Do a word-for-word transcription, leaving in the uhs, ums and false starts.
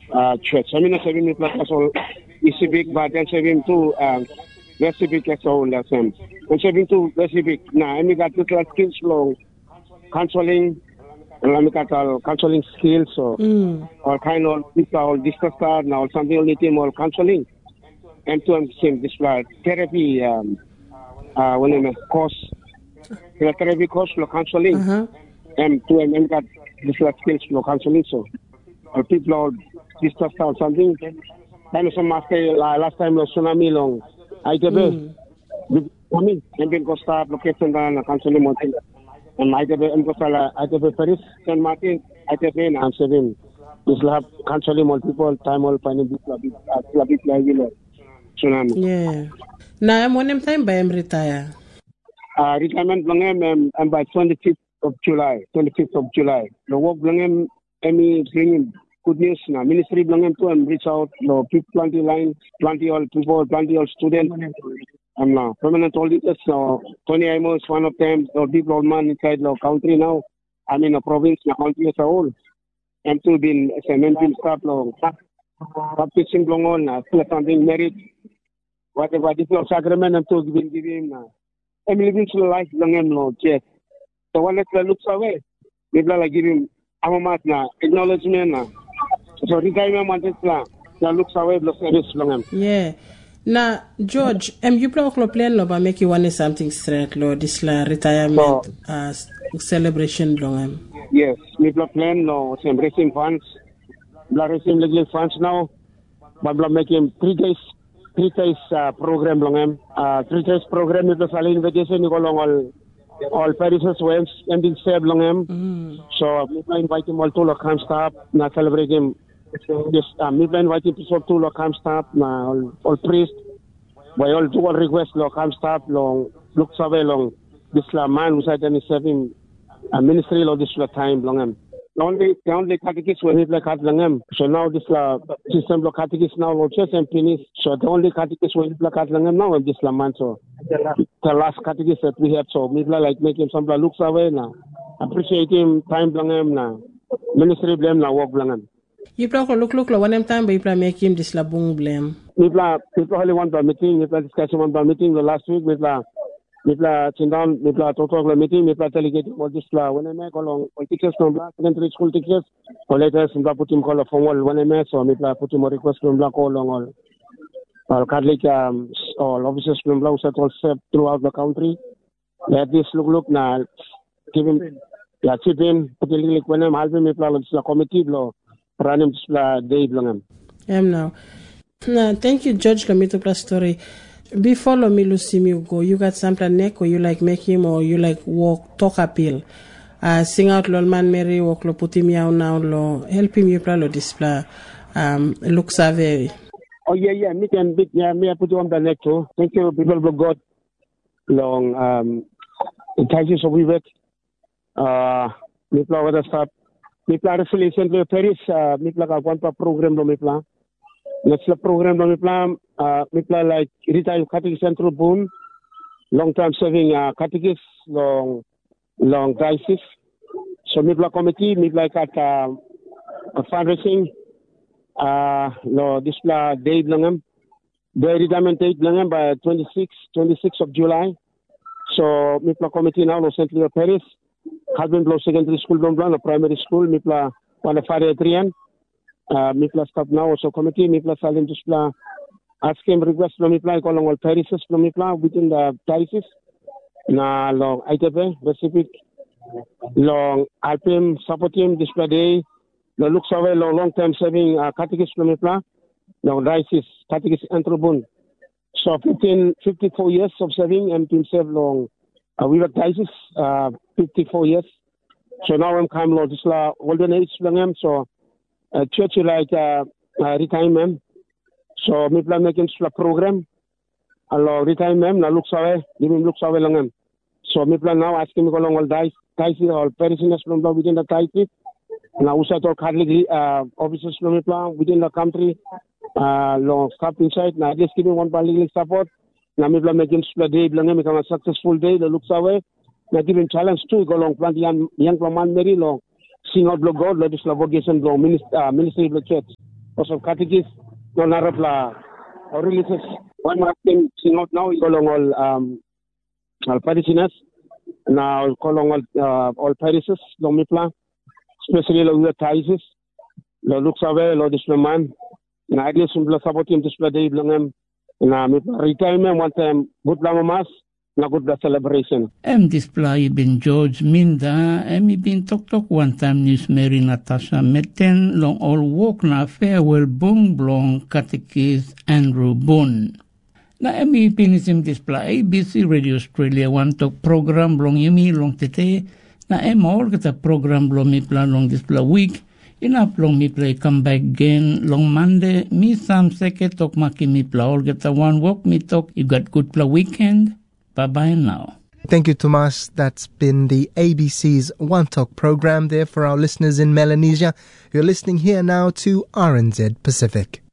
uh, church. I mean, I serving me plus also civic, but then serving to um, civic as well. That's um, I'm serving to civic. Now, I mean, got little skills long counseling, and I got all counseling skills, so mm. or kind of people or discuss that now something only team or counseling, and to understand this like therapy. Um, uh, when I'm course, the therapy course for counseling, Uh-huh. and to and got this like skills for counseling, so. Or people or discuss or something. Kind of some master uh, last time was tsunami long. I T B. I mean, and then go start location down counseling mountain. And I T B and go start I T B Paris Saint Martin. I T B and I'm saving. This lab counseling multiple time all finding this lab lab lab tsunami. Yeah. Now I'm one time by I'm retire. Uh, retirement long am I'm by twenty-fifth of July. twenty-fifth of July. The work long am Emi bringing good news now. Ministry belonging to and reach out, no people plenty line, plenty all people, plenty all students. And now permanent auditors. So Tony Imo is one of them. The big old man inside the country now. I mean a province, the country as a whole. And to been cementing stuff long. Practicing long on, uh, something merit. Whatever this no sacrament and to give him now. I'm living to life long and long. Yes. So one that looks away, maybe like give him. I'm a na acknowledgement na. So retirement wanted plan. Now looks away the service long. Yeah. Now George, am you plan to plan lo ba make you want something straight lo this la retirement so, uh, celebration long. Yes, we plan lo some raising funds. We raising legal funds now. But we making three days three days uh, program long. Uh, three days program with the salary invitation you go long all. All parishes were ending save long him. Mm. So we invite him all to local staff, na celebrate him. Yes, uh, we invite him to to local staff, na all, all priest. By all to all request local staff long look survey long. This la man who said any serving a ministry lo this la time long him. The only the only catechist when he like had long him. So now this la system lo catechist now lo church and finish. So the only catechist when he like had long him now and this la man so. The last catechist that we had, so maybe like making some looks away now. Appreciate him, time blang him now. Ministry blame now, work blang him. You probably look look like one time, but you probably make him this la bung blame. People people only want the meeting, people discussion one the meeting the last week, people people sit down, people total meeting, people delegate all this la when I make along all teachers from black secondary school teachers, or later some put him call a formal when I make so people put him a request from black all along all. All Catholic um, all officers from Blau set all set throughout the country. Let this look look now. Give him yeah, chip in, particularly when I'm helping me plan the committee blow, run him the day blong. I'm now. Nah, thank you, George Lamito plus story. Before me Lucy me go, you got something neck or you like make him or you like walk talk appeal. Uh sing out Lol Man Mary walk lo put him out now lo help him you plan lo display um look savvy. Oh yeah, yeah, me can big yeah, me I put you on the neck too. Thank you, people of God. Long um thank you so we work. Uh me plan with the staff. Me plan affiliation with Paris, uh me plan one program do me plan. Next program do me plan uh me plan like retired catechist central boon, long time serving uh catechist long long diocese. So me plan committee, me like at uh, fundraising. Uh, no, this la day langam. The retirement date langam by twenty-sixth of July. So, mipla committee now lo Saint Leo Paris. Husband blow secondary school don't plan, primary school mipla one fare trian. Uh, mipla staff now also committee mipla salim this la ask him request lo mipla ko long all parishes lo mipla within the diocese. Na long I T P specific long help him support him this day. The looks away long, long time serving uh, catechist from Mipla, long diocese, catechist Antrobun. So fifteen, fifty-four years of serving and to serve long. Uh, we were diocese, uh, fifty-four years. So now I'm coming Lord Isla, olden age long so uh, church like uh, uh, retirement. So Mipla making a program. Alors retirement, now looks away, giving looks away long. So Mipla now asking me along all diocese, diocese or parishes from the within the diocese. Now, we start Catholic uh, officers from within the country, uh, long staff inside. Now, just giving one legal support. Now, we making the day become a successful day. The looks away. Now, giving challenge too. Go long, plenty young young man, very long. Sing out the God, let this vocation long ministry, uh, ministry of the church. also catechist, no narapla, or releases. One more thing, sing out now, you along all, um, all parishioners, now calling all, uh, all parishes, Lomipla, especially the Taisis, the Luxave, Lord Ishlaman, and I guess some support him to spread the Blangam, and retirement one time, good Lamamas. Na good celebration. Em display bin George Minda, em bin tok tok one time news Mary Natasha Meten long all walk na farewell bong blong catechist Andrew Boone. Na em bin isim display A B C Radio Australia one tok program blong yumi long tete na em all kata program blong mi plan long display week enough long mi play come back again long Monday mi sam seke tok maki mi play all kata one walk mi tok you got good play weekend. Bye-bye now. Thank you, Tomas. That's been the A B C's One Talk program there for our listeners in Melanesia. You're listening here now to R N Z Pacific.